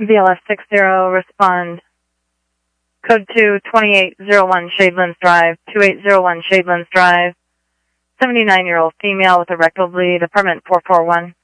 VLS 60, respond. Code 2, 2801 Shadelands Drive, 2801 Shadelands Drive. 79-year-old female with a rectal bleed, apartment 441.